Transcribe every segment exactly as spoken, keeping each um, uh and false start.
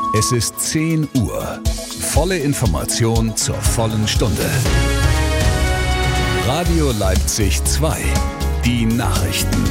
Es ist zehn Uhr. Volle Information zur vollen Stunde. Radio Leipzig zwei. Die Nachrichten.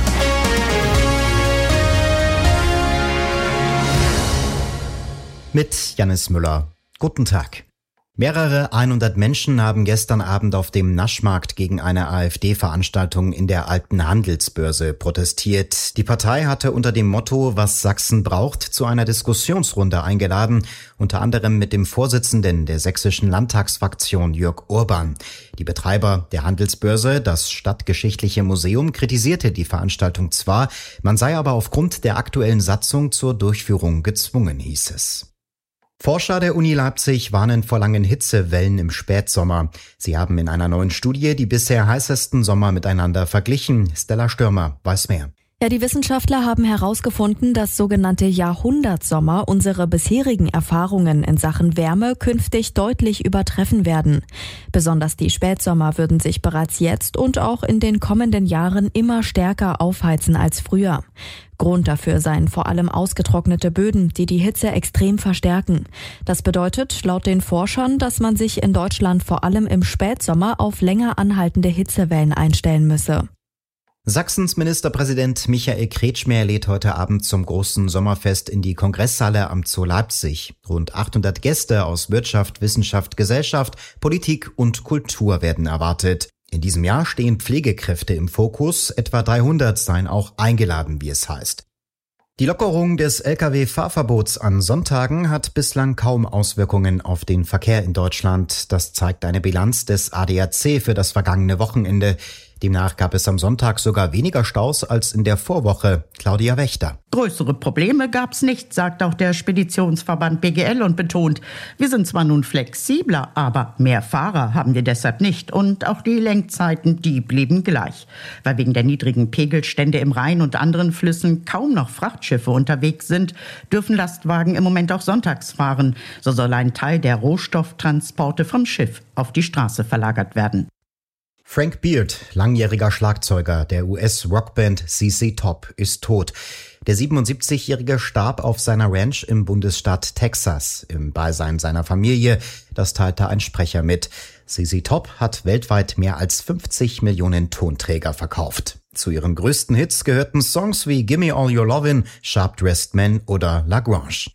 Mit Jannis Müller. Guten Tag. Mehrere hundert Menschen haben gestern Abend auf dem Naschmarkt gegen eine AfD-Veranstaltung in der Alten Handelsbörse protestiert. Die Partei hatte unter dem Motto "Was Sachsen braucht" zu einer Diskussionsrunde eingeladen, unter anderem mit dem Vorsitzenden der sächsischen Landtagsfraktion Jörg Urban. Die Betreiber der Handelsbörse, das Stadtgeschichtliche Museum, kritisierte die Veranstaltung zwar, man sei aber aufgrund der aktuellen Satzung zur Durchführung gezwungen, hieß es. Forscher der Uni Leipzig warnen vor langen Hitzewellen im Spätsommer. Sie haben in einer neuen Studie die bisher heißesten Sommer miteinander verglichen. Stella Stürmer weiß mehr. Ja, die Wissenschaftler haben herausgefunden, dass sogenannte Jahrhundertsommer unsere bisherigen Erfahrungen in Sachen Wärme künftig deutlich übertreffen werden. Besonders die Spätsommer würden sich bereits jetzt und auch in den kommenden Jahren immer stärker aufheizen als früher. Grund dafür seien vor allem ausgetrocknete Böden, die die Hitze extrem verstärken. Das bedeutet laut den Forschern, dass man sich in Deutschland vor allem im Spätsommer auf länger anhaltende Hitzewellen einstellen müsse. Sachsens Ministerpräsident Michael Kretschmer lädt heute Abend zum großen Sommerfest in die Kongresshalle am Zoo Leipzig. Rund achthundert Gäste aus Wirtschaft, Wissenschaft, Gesellschaft, Politik und Kultur werden erwartet. In diesem Jahr stehen Pflegekräfte im Fokus, etwa dreihundert seien auch eingeladen, wie es heißt. Die Lockerung des L K W-Fahrverbots an Sonntagen hat bislang kaum Auswirkungen auf den Verkehr in Deutschland. Das zeigt eine Bilanz des A D A C für das vergangene Wochenende. Demnach gab es am Sonntag sogar weniger Staus als in der Vorwoche. Claudia Wächter. Größere Probleme gab's nicht, sagt auch der Speditionsverband B G L und betont, wir sind zwar nun flexibler, aber mehr Fahrer haben wir deshalb nicht. Und auch die Lenkzeiten, die blieben gleich. Weil wegen der niedrigen Pegelstände im Rhein und anderen Flüssen kaum noch Frachtschiffe unterwegs sind, dürfen Lastwagen im Moment auch sonntags fahren. So soll ein Teil der Rohstofftransporte vom Schiff auf die Straße verlagert werden. Frank Beard, langjähriger Schlagzeuger der U S-Rockband C C Top, ist tot. Der siebenundsiebzigjährige starb auf seiner Ranch im Bundesstaat Texas im Beisein seiner Familie. Das teilte ein Sprecher mit. C C Top hat weltweit mehr als fünfzig Millionen Tonträger verkauft. Zu ihren größten Hits gehörten Songs wie Gimme All Your Lovin', Sharp Dressed Man oder La Grange.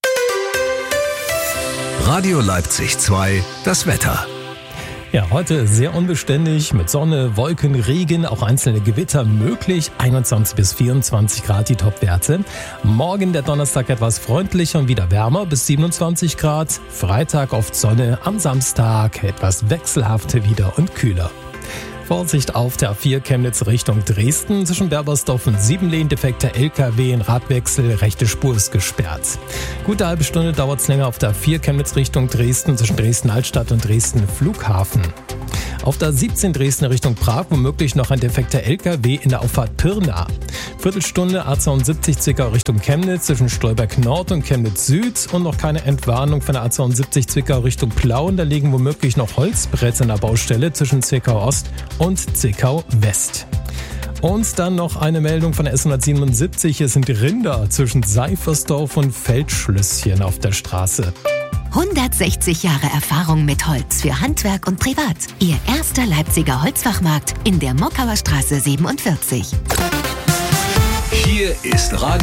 Radio Leipzig zwei, das Wetter. Ja, heute sehr unbeständig mit Sonne, Wolken, Regen, auch einzelne Gewitter möglich. einundzwanzig bis vierundzwanzig Grad die Topwerte. Morgen der Donnerstag etwas freundlicher und wieder wärmer bis siebenundzwanzig Grad. Freitag oft Sonne, am Samstag etwas wechselhafter wieder und kühler. Vorsicht auf der A vier Chemnitz Richtung Dresden. Zwischen Berbersdorf und Siebenlehn defekter L K W in Radwechsel. Rechte Spur ist gesperrt. Gute halbe Stunde dauert es länger auf der A vier Chemnitz Richtung Dresden zwischen Dresden-Altstadt und Dresden Flughafen. Auf der siebzehn Dresden Richtung Prag womöglich noch ein defekter L K W in der Auffahrt Pirna. Viertelstunde A zweiundsiebzig Zwickau Richtung Chemnitz zwischen Stolberg Nord und Chemnitz Süd und noch keine Entwarnung von der A zweiundsiebzig Zwickau Richtung Plauen. Da liegen womöglich noch Holzbretter an der Baustelle zwischen Zwickau Ost und Zwickau West. Und dann noch eine Meldung von der S hundertsiebenundsiebzig. Hier sind Rinder zwischen Seifersdorf und Feldschlösschen auf der Straße. hundertsechzig Jahre Erfahrung mit Holz für Handwerk und Privat. Ihr erster Leipziger Holzfachmarkt in der Mockauer Straße siebenundvierzig. Hier ist Radio